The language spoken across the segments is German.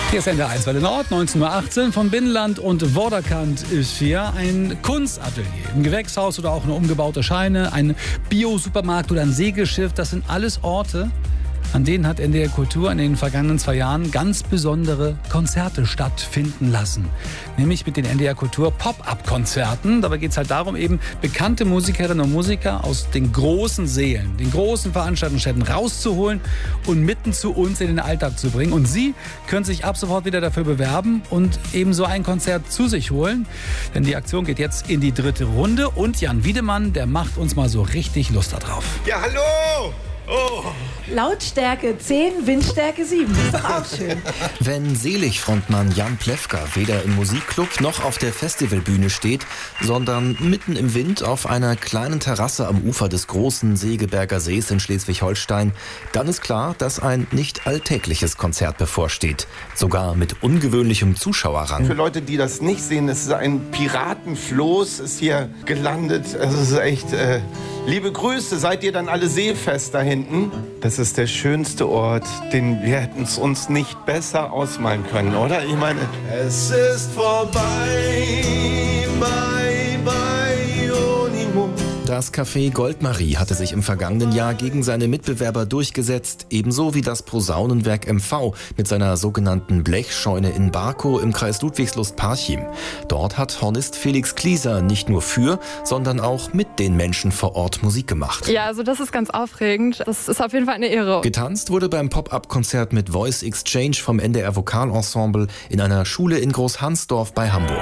Hier ist NDR 1 Welle Nord, 19:18 Uhr. Von Binnenland und Vorderkant ist hier ein Kunstatelier. Ein Gewächshaus oder auch eine umgebaute Scheune, ein Bio-Supermarkt oder ein Segelschiff. Das sind alles Orte, an denen hat NDR Kultur in den vergangenen 2 Jahren ganz besondere Konzerte stattfinden lassen. Nämlich mit den NDR Kultur Pop-Up-Konzerten. Dabei geht es halt darum, eben bekannte Musikerinnen und Musiker aus den großen Sälen, den großen Veranstaltungsstätten rauszuholen und mitten zu uns in den Alltag zu bringen. Und Sie können sich ab sofort wieder dafür bewerben und eben so ein Konzert zu sich holen. Denn die Aktion geht jetzt in die 3. Runde. Und Jan Wiedemann, der macht uns mal so richtig Lust darauf. Ja, hallo! Oh. Lautstärke 10, Windstärke 7. Ist doch auch schön. Wenn Selig-Frontmann Jan Plewka weder im Musikclub noch auf der Festivalbühne steht, sondern mitten im Wind auf einer kleinen Terrasse am Ufer des großen Segeberger Sees in Schleswig-Holstein, dann ist klar, dass ein nicht alltägliches Konzert bevorsteht. Sogar mit ungewöhnlichem Zuschauerrang. Für Leute, die das nicht sehen, es ist ein Piratenfloß, ist hier gelandet. Es ist echt... Liebe Grüße, seid ihr dann alle seefest da hinten? Das ist der schönste Ort, den wir hätten es uns nicht besser ausmalen können, oder? Ich meine, es ist vorbei, bye, bye, Unimo. Das Café Goldmarie hatte sich im vergangenen Jahr gegen seine Mitbewerber durchgesetzt, ebenso wie das Posaunenwerk MV mit seiner sogenannten Blechscheune in Barkow im Kreis Ludwigslust-Parchim. Dort hat Hornist Felix Klieser nicht nur für, sondern auch mit den Menschen vor Ort Musik gemacht. Ja, also das ist ganz aufregend. Das ist auf jeden Fall eine Ehre. Getanzt wurde beim Pop-Up-Konzert mit Voice Exchange vom NDR Vokalensemble in einer Schule in Großhansdorf bei Hamburg.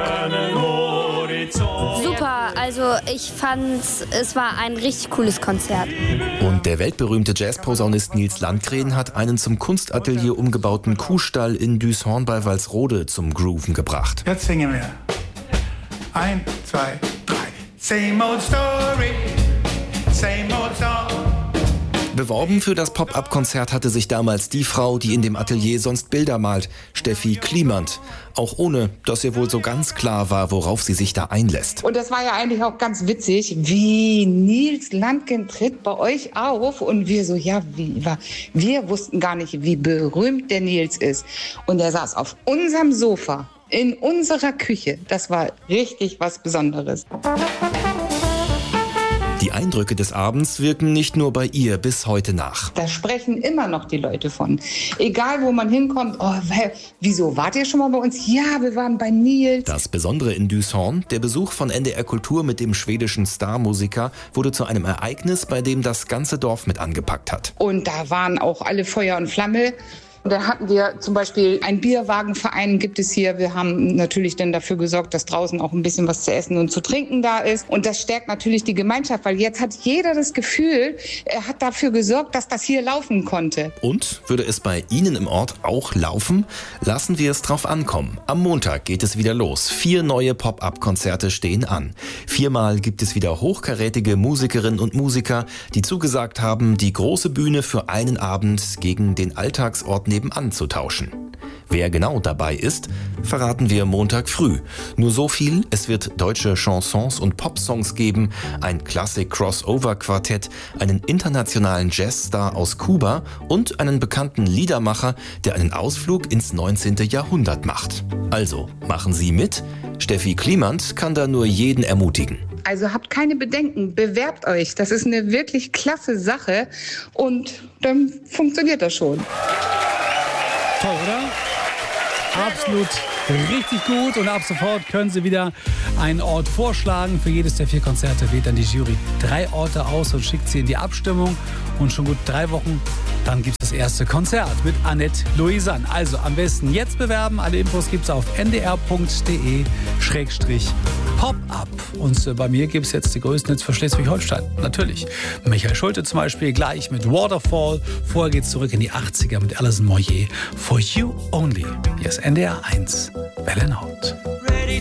Super, also ich fand, es war ein richtig cooles Konzert. Und der weltberühmte Jazzposaunist Nils Landgren hat einen zum Kunstatelier umgebauten Kuhstall in Düshorn bei Walsrode zum Grooven gebracht. Jetzt singen wir. 1, 2, 3. Same old story, same old song. Beworben für das Pop-Up-Konzert hatte sich damals die Frau, die in dem Atelier sonst Bilder malt, Steffi Kliemann. Auch ohne, dass ihr wohl so ganz klar war, worauf sie sich da einlässt. Und das war ja eigentlich auch ganz witzig, wie Nils Landgren tritt bei euch auf und wir so, ja, wir wussten gar nicht, wie berühmt der Nils ist. Und er saß auf unserem Sofa, in unserer Küche. Das war richtig was Besonderes. Die Eindrücke des Abends wirken nicht nur bei ihr bis heute nach. Da sprechen immer noch die Leute von. Egal, wo man hinkommt, oh, wieso, wart ihr schon mal bei uns? Ja, wir waren bei Nils. Das Besondere in Düshorn, der Besuch von NDR Kultur mit dem schwedischen Starmusiker wurde zu einem Ereignis, bei dem das ganze Dorf mit angepackt hat. Und da waren auch alle Feuer und Flamme. Und da hatten wir zum Beispiel einen Bierwagenverein, gibt es hier. Wir haben natürlich dann dafür gesorgt, dass draußen auch ein bisschen was zu essen und zu trinken da ist. Und das stärkt natürlich die Gemeinschaft, weil jetzt hat jeder das Gefühl, er hat dafür gesorgt, dass das hier laufen konnte. Und würde es bei Ihnen im Ort auch laufen? Lassen wir es drauf ankommen. Am Montag geht es wieder los. 4 neue Pop-Up-Konzerte stehen an. 4-mal gibt es wieder hochkarätige Musikerinnen und Musiker, die zugesagt haben, die große Bühne für einen Abend gegen den Alltagsort nebenan zu tauschen. Wer genau dabei ist, verraten wir Montag früh. Nur so viel, es wird deutsche Chansons und Popsongs geben, ein Klassik-Crossover-Quartett, einen internationalen Jazzstar aus Kuba und einen bekannten Liedermacher, der einen Ausflug ins 19. Jahrhundert macht. Also, machen Sie mit? Steffi Kliemann kann da nur jeden ermutigen. Also habt keine Bedenken, bewerbt euch. Das ist eine wirklich klasse Sache und dann funktioniert das schon. Toll, oder? Absolut richtig gut. Und ab sofort können Sie wieder einen Ort vorschlagen. Für jedes der 4 Konzerte wählt dann die Jury 3 Orte aus und schickt sie in die Abstimmung. Und schon gut 3 Wochen, dann gibt es das erste Konzert mit Annette Louisanne. Also am besten jetzt bewerben. Alle Infos gibt es auf ndr.de/pop-up. Und bei mir gibt es jetzt die größten Hits für Schleswig-Holstein. Natürlich. Michael Schulte zum Beispiel gleich mit Waterfall. Vorher geht es zurück in die 80er mit Alison Moyet. For You Only. Hier ist NDR 1 Welle Nord.